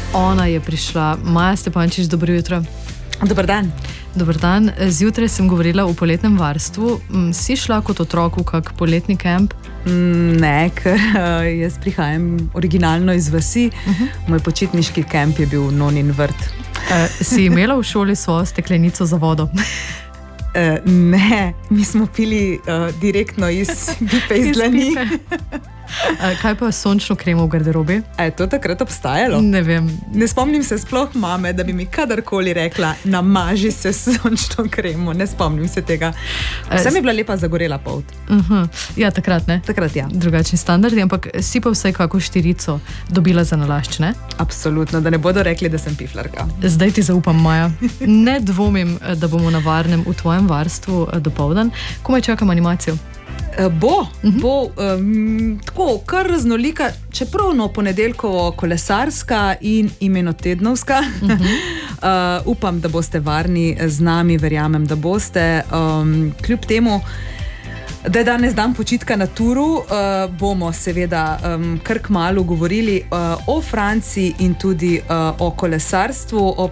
Ona je prišla. Maja Stepančič, dobro jutro. Dober dan. Dober dan. Zjutraj sem govorila o poletnem varstvu. Si šla kot otrok v kak poletni kemp? Ne, ker jaz prihajam originalno iz vasi. Moj počitniški kemp je bil Nonin vrt. Si imela v šoli svojo steklenico za vodo? Ne, mi smo pili direktno iz pipe iz dlani. Kaj pa sončno kremo v garderobi? A je to takrat obstajalo? Ne vem. Ne spomnim se sploh mame, da bi mi kadarkoli rekla, namaži se s sončno kremo. Ne spomnim se tega. Vsem je bila lepa zagorela polt. Ja, takrat ne. Takrat ja. Drugačni standardi, ampak si pa vsaj kako štirico dobila za nalašč, ne? Absolutno, da ne bodo rekli, da sem piflarka. Zdaj ti zaupam, Maja. Ne dvomim, da bomo na varnem v tvojem varstvu dopoldan. Komaj čakam animacijo. Bo tako kar raznolika, čeprav ponedeljkovo kolesarska in imenotednovska. Upam, da boste varni z nami, verjamem, da boste. Kljub temu, da je danes dan počitka na turu, bomo seveda kar kmalu govorili o Franciji in tudi o kolesarstvu. Ob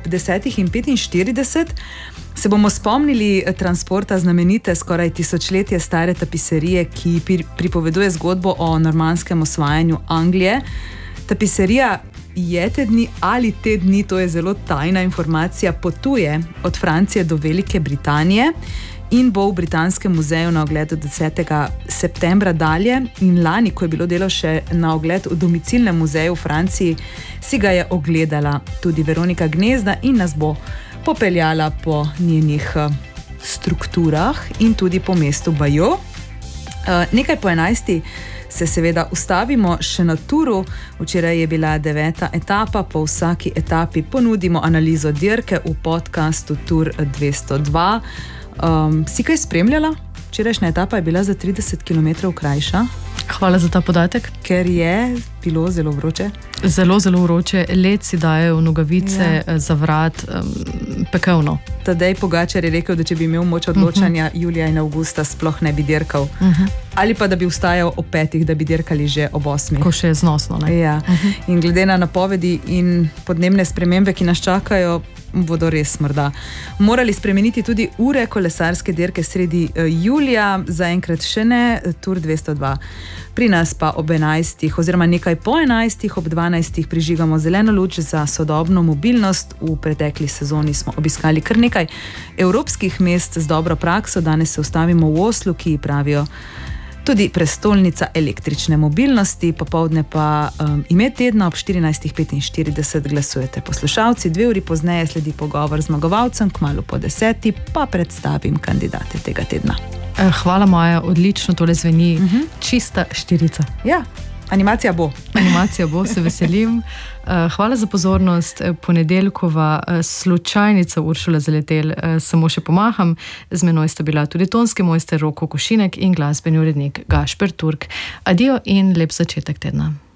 10:45 se bomo spomnili transporta znamenite skoraj tisočletje stare tapiserije, ki pripoveduje zgodbo o normanskem osvajanju Anglije. Tapiserija je te dni ali te dni, to je zelo tajna informacija, potuje od Francije do Velike Britanije in bo v Britanskem muzeju na ogled od 10. septembra dalje. In lani, ko je bilo delo še na ogled v domicilnem muzeju v Franciji, si ga je ogledala tudi Veronika Gnezda in nas bo popeljala po njenih strukturah in tudi po mestu Bayeux. Nekaj po 11. se seveda ustavimo še na turu. Včeraj je bila 9. etapa, po vsaki etapi ponudimo analizo dirke v podcastu Tour 202. Si kaj spremljala? Včerajšnja etapa je bila za 30 km krajša. Hvala za ta podatek. Ker je bilo zelo vroče. Zelo, zelo vroče. Led si dajejo v nogavice, za vrat, pekelno. Tadej Pogačar je rekel, da če bi imel moč odločanja, julija in avgusta sploh ne bi dirkal. Ali pa da bi vstajal ob 5, da bi dirkali že ob 8. Ko še je znosno, ne? Ja. In glede na napovedi in podnebne spremembe, ki nas čakajo, bodo res morda morali spremeniti tudi ure kolesarske dirke sredi julija. Zaenkrat še ne, Tour 202. Pri nas pa ob 11. oziroma nekaj po 11. ob 12. prižigamo zeleno luč za sodobno mobilnost. V pretekli sezoni smo obiskali kar nekaj evropskih mest z dobro prakso. Danes se ustavimo v Oslu, ki pravijo tudi prestolnica električne mobilnosti. Popoldne pa ime tedna ob 14:45 glasujete poslušalci. 2 uri pozneje sledi pogovor z zmagovalcem, kmalu po 10. pa predstavim kandidate tega tedna. Hvala, Maja, odlično tole zveni. Čista štirica. Ja, animacija bo. Animacija bo, se veselim. Hvala za pozornost. Ponedeljkova slučajnica Uršula Zaletel, samo še pomaham. Z menoj sta bila tudi tonski mojster Roko Košinek in glasbeni urednik Gašper Turk. Adijo in lep začetek tedna.